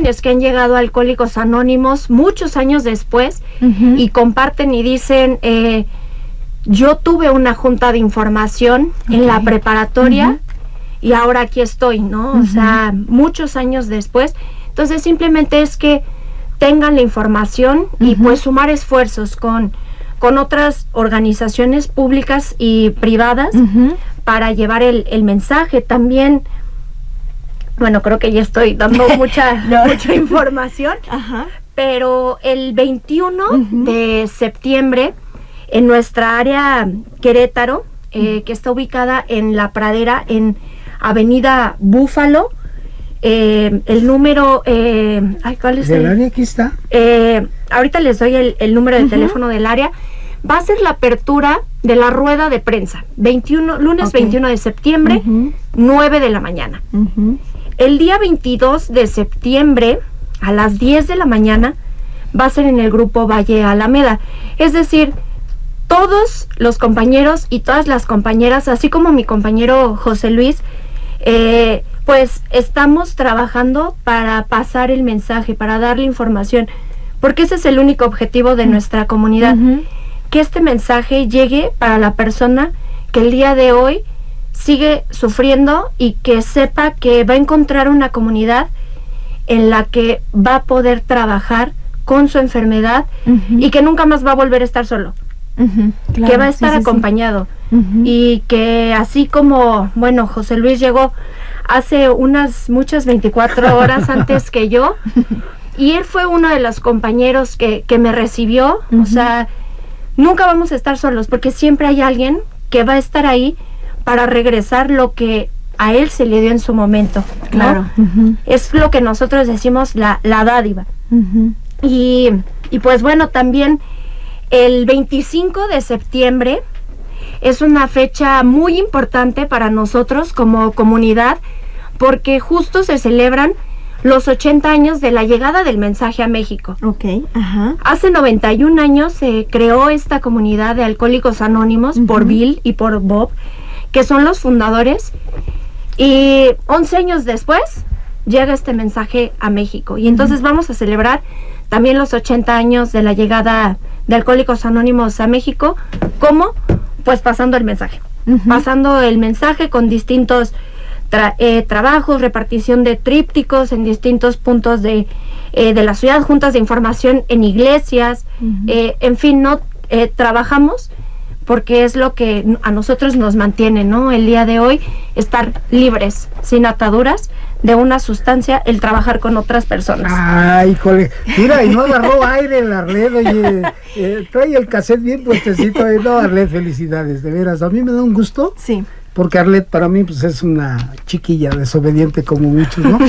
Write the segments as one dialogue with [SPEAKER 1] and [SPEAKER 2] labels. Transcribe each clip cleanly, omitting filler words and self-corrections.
[SPEAKER 1] jóvenes que han llegado a Alcohólicos Anónimos muchos años después y comparten y dicen, yo tuve una junta de información en la preparatoria y ahora aquí estoy, ¿no? O sea, muchos años después. Entonces simplemente es que tengan la información y pues sumar esfuerzos con otras organizaciones públicas y privadas para llevar el mensaje. También, bueno, creo que ya estoy dando mucha información, pero el 21 de septiembre en nuestra área Querétaro, que está ubicada en La Pradera, en Avenida Búfalo, el número, ¿cuál es
[SPEAKER 2] el área? Aquí está.
[SPEAKER 1] Ahorita les doy el número de teléfono del área. Va a ser la apertura de la rueda de prensa, lunes 21 de septiembre, 9 de la mañana. El día 22 de septiembre, a las 10 de la mañana, va a ser en el Grupo Valle Alameda. Es decir, todos los compañeros y todas las compañeras, así como mi compañero José Luis, pues estamos trabajando para pasar el mensaje, para darle información, porque ese es el único objetivo de nuestra comunidad, que este mensaje llegue para la persona que el día de hoy sigue sufriendo y que sepa que va a encontrar una comunidad en la que va a poder trabajar con su enfermedad y que nunca más va a volver a estar solo, claro, que va a estar acompañado y que así como, bueno, José Luis llegó hace muchas 24 horas antes que yo, y él fue uno de los compañeros que me recibió. O sea, nunca vamos a estar solos, porque siempre hay alguien que va a estar ahí para regresar lo que a él se le dio en su momento, ¿no?
[SPEAKER 3] Claro.
[SPEAKER 1] Es lo que nosotros decimos la dádiva. Y pues bueno, también el 25 de septiembre es una fecha muy importante para nosotros como comunidad, porque justo se celebran los 80 años de la llegada del mensaje a México. Hace 91 años se creó esta comunidad de Alcohólicos Anónimos por Bill y por Bob, que son los fundadores, y 11 años después llega este mensaje a México. Y entonces vamos a celebrar también los 80 años de la llegada de Alcohólicos Anónimos a México. ¿Cómo? Pues pasando el mensaje. Pasando el mensaje con distintos trabajos, repartición de trípticos en distintos puntos de la ciudad, juntas de información en iglesias, en fin, no trabajamos porque es lo que a nosotros nos mantiene, ¿no? El día de hoy, estar libres, sin ataduras de una sustancia, el trabajar con otras personas.
[SPEAKER 2] Ay, híjole, mira, y no agarró aire el Arlet, oye, trae el cassette bien puestecito, no, Arlet, felicidades, de veras, a mí me da un gusto.
[SPEAKER 3] Sí.
[SPEAKER 2] Porque Arlet para mí pues es una chiquilla desobediente como muchos, ¿no?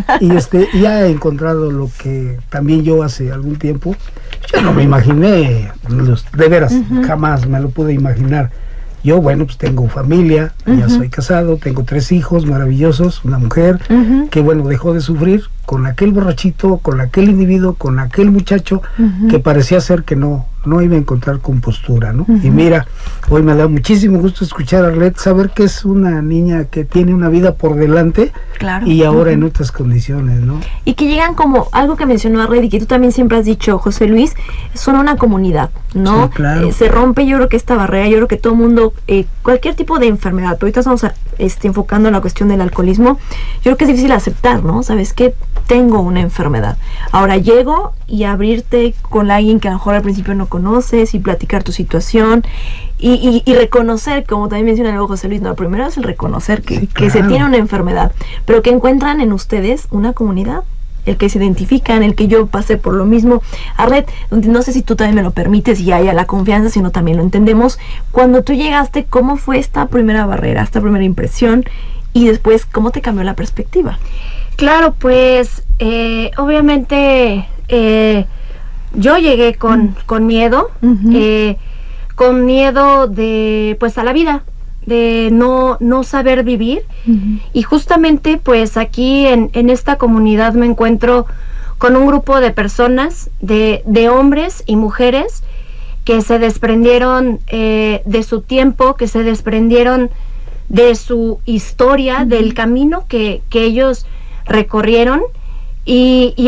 [SPEAKER 2] Y ha encontrado lo que también yo hace algún tiempo, yo no me imaginé, de veras, jamás me lo pude imaginar. Yo, bueno, pues tengo familia, ya soy casado, tengo 3 hijos maravillosos, una mujer que, bueno, dejó de sufrir con aquel borrachito, con aquel individuo, con aquel muchacho que parecía ser que no iba a encontrar compostura, ¿no? Y mira, hoy me da muchísimo gusto escuchar a Arlet, saber que es una niña que tiene una vida por delante,
[SPEAKER 3] claro,
[SPEAKER 2] y ahora en otras condiciones, ¿no?
[SPEAKER 3] Y que llegan como algo que mencionó Arlet y que tú también siempre has dicho, José Luis, son una comunidad, ¿no?
[SPEAKER 2] Sí, claro.
[SPEAKER 3] Se rompe, yo creo que esta barrera, yo creo que todo mundo, cualquier tipo de enfermedad, ahorita estamos enfocando en la cuestión del alcoholismo, yo creo que es difícil aceptar, ¿no? ¿Sabes qué? Tengo una enfermedad. Ahora llego y abrirte con alguien que a lo mejor al principio no conoces y platicar tu situación y reconocer, como también menciona luego José Luis, no, primero es el reconocer que,
[SPEAKER 2] sí, claro,
[SPEAKER 3] que se tiene una enfermedad, pero que encuentran en ustedes una comunidad, el que se identifican, el que yo pasé por lo mismo. Arlet, no sé si tú también me lo permites y haya la confianza, sino también lo entendemos. Cuando tú llegaste, ¿cómo fue esta primera barrera, esta primera impresión y después cómo te cambió la perspectiva?
[SPEAKER 1] Claro, pues obviamente yo llegué con miedo, con miedo de, pues, a la vida, de no saber vivir, y justamente pues aquí en esta comunidad me encuentro con un grupo de personas, de hombres y mujeres que se desprendieron de su tiempo, que se desprendieron de su historia, del camino que ellos recorrieron, y